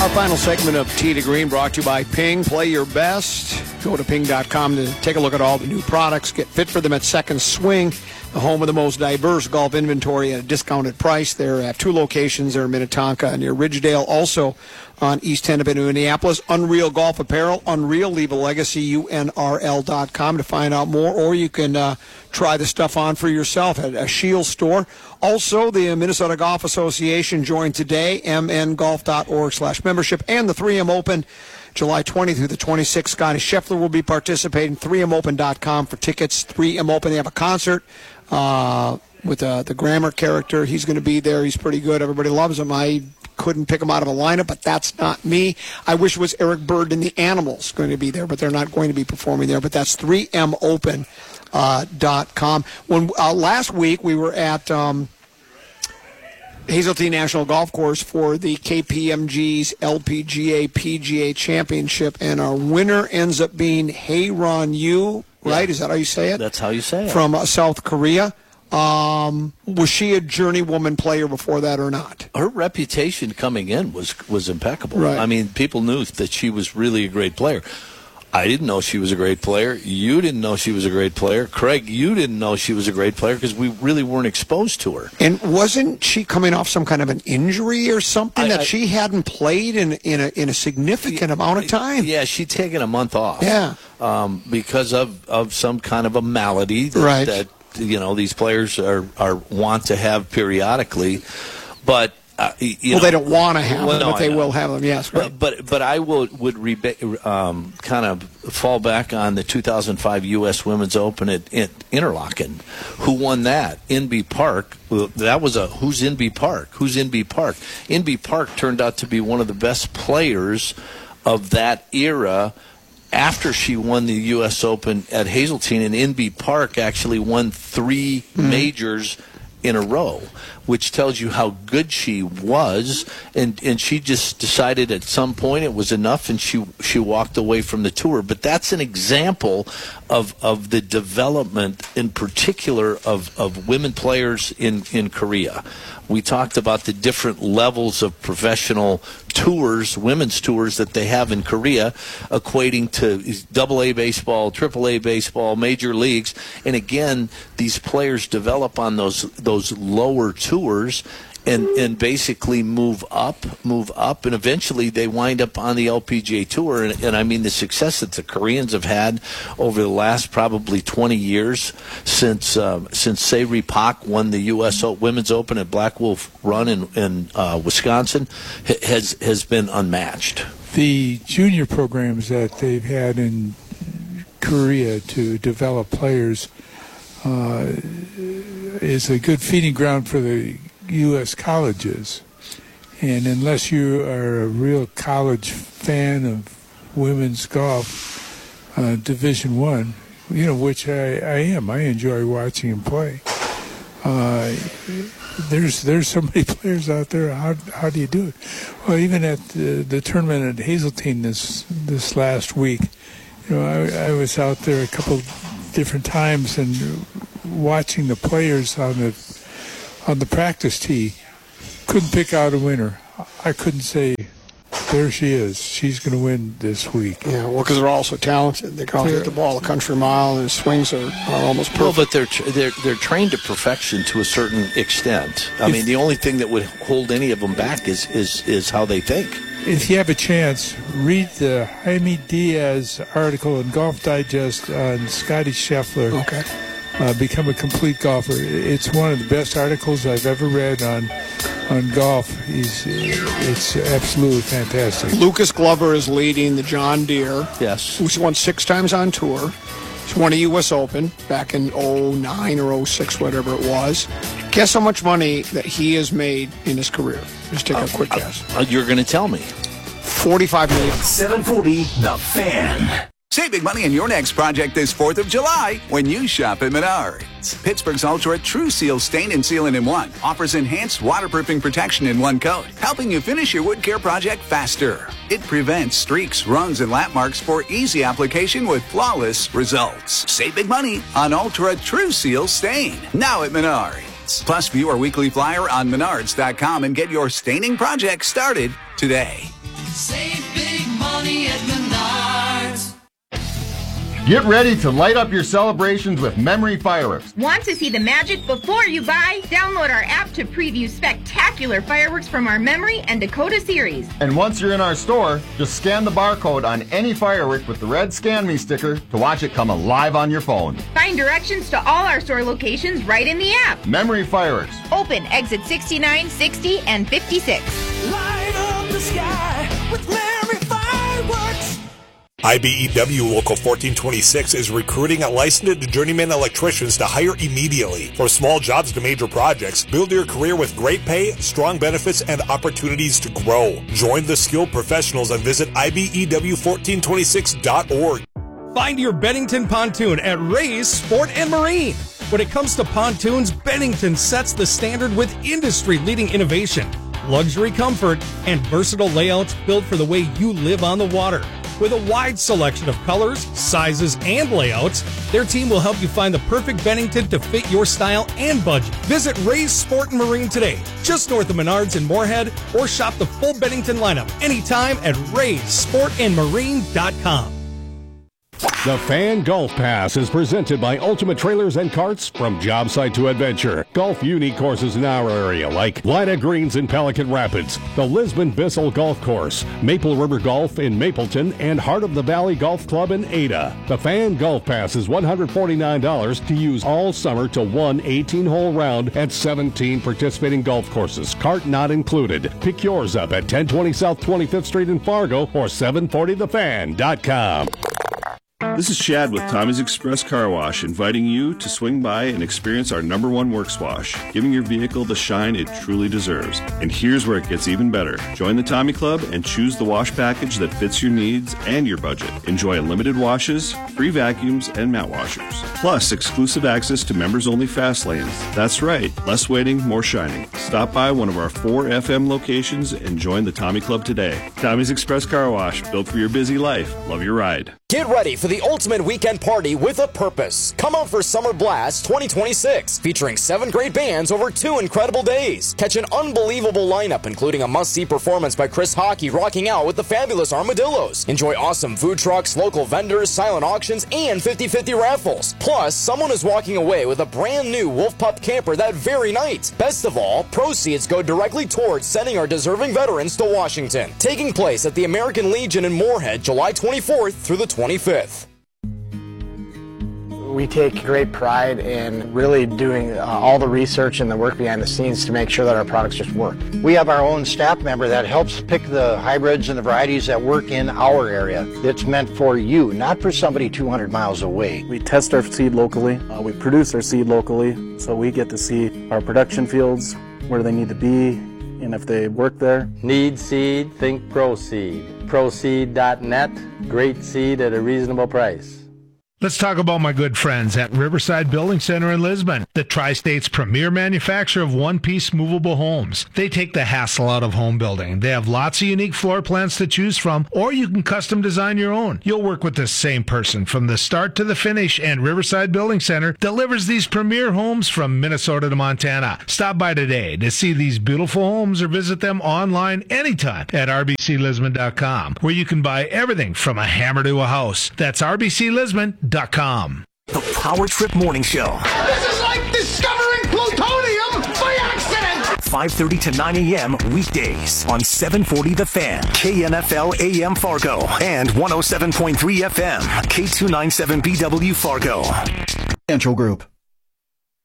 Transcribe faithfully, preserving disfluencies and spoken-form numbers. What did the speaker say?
Our final segment of Tee to Green brought to you by Ping. Play your best. Go to ping dot com to take a look at all the new products. Get fit for them at Second Swing, the home of the most diverse golf inventory at a discounted price. They're at two locations. They're in Minnetonka near Ridgedale, also on East Hennepin, Indianapolis. Unreal Golf Apparel. Unreal, leave a legacy, U N R L dot com to find out more. Or you can uh, try the stuff on for yourself at a Shield store. Also, the Minnesota Golf Association joined today, m n golf dot org slash membership, and the three M Open, July twentieth through the twenty-sixth. Scotty Scheffler will be participating. three m open dot com for tickets. three M Open, they have a concert uh, with uh, the Grammar character. He's going to be there. He's pretty good. Everybody loves him. I couldn't pick him out of a lineup, but that's not me. I wish it was Eric Bird and the Animals going to be there, but they're not going to be performing there. But that's three m open dot com. When uh, last week we were at um, Hazeltine National Golf Course for the K P M G's L P G A P G A Championship, and our winner ends up being Hae-Ron Yu, right? Yeah. Is that how you say it? That's how you say it. From uh, South Korea. Um, was she a journeywoman player before that or not? Her reputation coming in was was impeccable. Right. I mean, people knew that she was really a great player. I didn't know she was a great player. You didn't know she was a great player. Craig, you didn't know she was a great player because we really weren't exposed to her. And wasn't she coming off some kind of an injury or something I, that I, she hadn't played in in a, in a significant yeah, amount of time? Yeah, she'd taken a month off. Yeah, um, because of, of some kind of a malady that, right. that you know these players are, are want to have periodically, but. Uh, you well, know, they don't want to have well, them, no, but they will have them. Yes, right. But but, but I will, would reba- um, kind of fall back on the two thousand five U S Women's Open at, at Interlaken. Who won that? Inbee Park. Well, that was a who's Inbee Park? Who's Inbee Park? Inbee Park turned out to be one of the best players of that era. After she won the U S Open at Hazeltine, and Inbee Park actually won three mm-hmm. majors in a row, which tells you how good she was, and and she just decided at some point it was enough, and she she walked away from the tour. But that's an example of of the development, in particular, of of women players in in Korea. We talked about the different levels of professional tours, women's tours that they have in Korea, equating to double A baseball, triple A baseball, major leagues. And again, these players develop on those those lower tours and, and basically move up, move up, and eventually they wind up on the L P G A Tour. And, and I mean, the success that the Koreans have had over the last probably twenty years since uh, since Sae-Ri Pak won the U S O- Women's Open at Black Wolf Run in, in uh, Wisconsin has has been unmatched. The junior programs that they've had in Korea to develop players uh, is a good feeding ground for the U S colleges, and unless you are a real college fan of women's golf, uh, Division One, you know, which I, I am, I enjoy watching them play. Uh, there's there's so many players out there. How how do you do it? Well, even at the, the tournament at Hazeltine this this last week, you know, I, I was out there a couple different times and watching the players on the. on the practice tee, couldn't pick out a winner. I couldn't say, there she is. She's going to win this week. Yeah, well, because they're all so talented. They can all hit the ball a country mile, and the swings are, are almost perfect. Well, but they're, they're, they're trained to perfection to a certain extent. I if, mean, the only thing that would hold any of them back is, is, is how they think. If you have a chance, read the Jaime Diaz article in Golf Digest on Scotty Scheffler. Okay. Uh, become a complete golfer. It's one of the best articles I've ever read on on golf. He's, it's absolutely fantastic. Lucas Glover is leading the John Deere. Yes. Who's won six times on tour. He's won a U S Open back in oh nine or oh six, whatever it was. Guess how much money that he has made in his career? Just take uh, a quick guess. Uh, you're going to tell me. forty-five million dollars. seven forty The Fan. Save big money on your next project this fourth of July when you shop at Menards. Pittsburgh's Ultra True Seal Stain and Sealant in One offers enhanced waterproofing protection in one coat, helping you finish your wood care project faster. It prevents streaks, runs, and lap marks for easy application with flawless results. Save big money on Ultra True Seal Stain, now at Menards. Plus, view our weekly flyer on menards dot com and get your staining project started today. Save big money at Menards. Get ready to light up your celebrations with Memory Fireworks. Want to see the magic before you buy? Download our app to preview spectacular fireworks from our Memory and Dakota series. And once you're in our store, just scan the barcode on any firework with the red Scan Me sticker to watch it come alive on your phone. Find directions to all our store locations right in the app. Memory Fireworks. Open exit sixty-nine, sixty, and fifty-six. Light up the sky with Memory Fireworks. I B E W Local fourteen twenty-six is recruiting licensed journeyman electricians to hire immediately. From small jobs to major projects, build your career with great pay, strong benefits, and opportunities to grow. Join the skilled professionals and visit I B E W fourteen twenty-six dot org. Find your Bennington pontoon at Ray's Sport and Marine. When it comes to pontoons, Bennington sets the standard with industry-leading innovation, luxury comfort, and versatile layouts built for the way you live on the water. With a wide selection of colors, sizes, and layouts, their team will help you find the perfect Bennington to fit your style and budget. Visit Ray's Sport and Marine today, just north of Menards in Moorhead, or shop the full Bennington lineup anytime at rays sport and marine dot com. The Fan Golf Pass is presented by Ultimate Trailers and Carts. From job site to adventure, golf unique courses in our area like Lida Greens in Pelican Rapids, the Lisbon Bissell Golf Course, Maple River Golf in Mapleton, and Heart of the Valley Golf Club in Ada. The Fan Golf Pass is one hundred forty-nine dollars to use all summer to one eighteen-hole round at seventeen participating golf courses, cart not included. Pick yours up at ten twenty South twenty-fifth Street in Fargo or seven forty the fan dot com. This is Chad with Tommy's Express Car Wash, inviting you to swing by and experience our number one works wash, giving your vehicle the shine it truly deserves. And here's where it gets even better. Join the Tommy Club and choose the wash package that fits your needs and your budget. Enjoy unlimited washes, free vacuums, and mat washers. Plus, exclusive access to members-only fast lanes. That's right, less waiting, more shining. Stop by one of our four F M locations and join the Tommy Club today. Tommy's Express Car Wash, built for your busy life. Love your ride. Get ready for the ultimate weekend party with a purpose. Come out for Summer Blast twenty twenty-six, featuring seven great bands over two incredible days. Catch an unbelievable lineup, including a must-see performance by Chris Hockey rocking out with the Fabulous Armadillos. Enjoy awesome food trucks, local vendors, silent auctions, and fifty-fifty raffles. Plus, someone is walking away with a brand new Wolf Pup camper that very night. Best of all, proceeds go directly towards sending our deserving veterans to Washington. Taking place at the American Legion in Moorhead, July twenty-fourth through the twenty-fifth. We take great pride in really doing uh, all the research and the work behind the scenes to make sure that our products just work. We have our own staff member that helps pick the hybrids and the varieties that work in our area. It's meant for you, not for somebody two hundred miles away. We test our seed locally. Uh, we produce our seed locally, so we get to see our production fields, where they need to be, and if they work there. Need seed, think ProSeed. ProSeed dot net, great seed at a reasonable price. Let's talk about my good friends at Riverside Building Center in Lisbon, the Tri-State's premier manufacturer of one-piece movable homes. They take the hassle out of home building. They have lots of unique floor plans to choose from, or you can custom design your own. You'll work with the same person from the start to the finish, and Riverside Building Center delivers these premier homes from Minnesota to Montana. Stop by today to see these beautiful homes or visit them online anytime at R B C Lisbon dot com, where you can buy everything from a hammer to a house. That's R B C Lisbon dot com. The Power Trip Morning Show. This is like discovering plutonium by accident! five thirty to nine a.m. weekdays on seven forty The Fan, K N F L A M Fargo, and one oh seven point three F M, K two ninety-seven B W Fargo. Central Group.